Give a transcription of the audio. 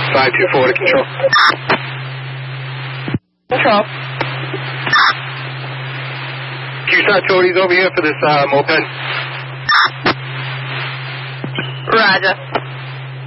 524 to control. Control. QSOT Cody's over here for this moped. Roger.